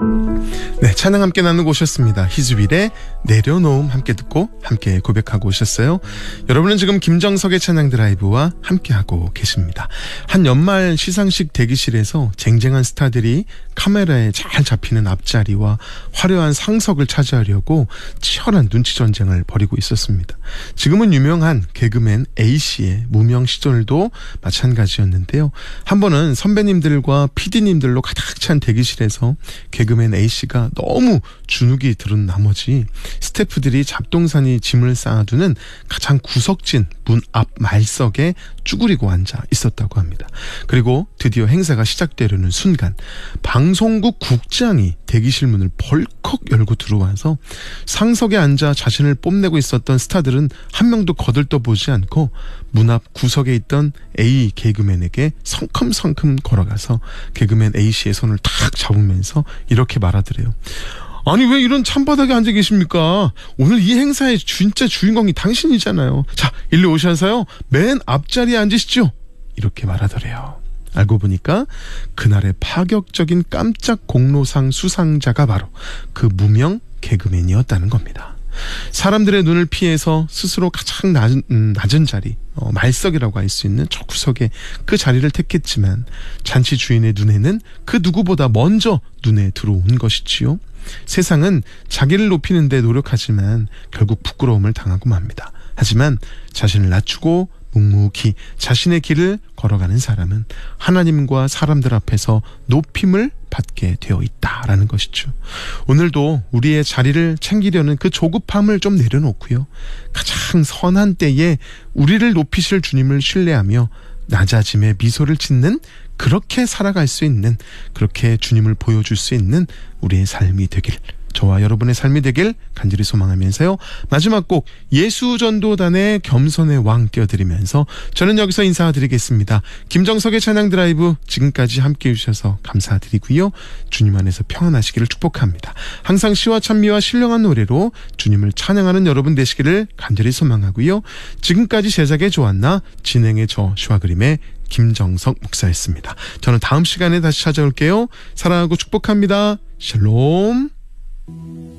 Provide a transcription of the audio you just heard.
네, 찬양 함께 나누고 오셨습니다. 히즈빌의 내려놓음 함께 듣고 함께 고백하고 오셨어요. 여러분은 지금 김정석의 찬양 드라이브와 함께하고 계십니다. 한 연말 시상식 대기실에서 쟁쟁한 스타들이 카메라에 잘 잡히는 앞자리와 화려한 상석을 차지하려고 치열한 눈치 전쟁을 벌이고 있었습니다. 지금은 유명한 개그맨 A씨의 무명 시절도 마찬가지였는데요. 한 번은 선배님들과 PD님들로 가득 찬 대기실에서 개그맨 A씨가 너무 주눅이 들은 나머지 스태프들이 잡동사니 짐을 쌓아두는 가장 구석진 문 앞 말석에 쭈그리고 앉아 있었다고 합니다. 그리고 드디어 행사가 시작되려는 순간 방송국 국장이 대기실 문을 벌컥 열고 들어와서 상석에 앉아 자신을 뽐내고 있었던 스타들은 한 명도 거들떠보지 않고 문 앞 구석에 있던 A 개그맨에게 성큼성큼 걸어가서 개그맨 A씨의 손을 탁 잡으면서 이렇게 말하더래요. 아니 왜 이런 찬바닥에 앉아 계십니까? 오늘 이 행사의 진짜 주인공이 당신이잖아요. 자, 일로 오셔서요 맨 앞자리에 앉으시죠. 이렇게 말하더래요. 알고 보니까 그날의 파격적인 깜짝 공로상 수상자가 바로 그 무명 개그맨이었다는 겁니다. 사람들의 눈을 피해서 스스로 가장 낮은 자리, 말석이라고 할 수 있는 저 구석에 그 자리를 택했지만 잔치 주인의 눈에는 그 누구보다 먼저 눈에 들어온 것이지요. 세상은 자기를 높이는 데 노력하지만 결국 부끄러움을 당하고 맙니다. 하지만 자신을 낮추고 묵묵히 자신의 길을 걸어가는 사람은 하나님과 사람들 앞에서 높임을 받게 되어 있다라는 것이죠. 오늘도 우리의 자리를 챙기려는 그 조급함을 좀 내려놓고요. 가장 선한 때에 우리를 높이실 주님을 신뢰하며 낮아짐에 미소를 짓는 그렇게 살아갈 수 있는, 그렇게 주님을 보여줄 수 있는 우리의 삶이 되길, 저와 여러분의 삶이 되길 간절히 소망하면서요. 마지막 곡 예수전도단의 겸손의 왕 띄워드리면서 저는 여기서 인사드리겠습니다. 김정석의 찬양 드라이브 지금까지 함께해 주셔서 감사드리고요. 주님 안에서 평안하시기를 축복합니다. 항상 시와 찬미와 신령한 노래로 주님을 찬양하는 여러분 되시기를 간절히 소망하고요. 지금까지 제작의 조한나, 진행의 저 시와 그림의 김정석 목사였습니다. 저는 다음 시간에 다시 찾아올게요. 사랑하고 축복합니다. 샬롬.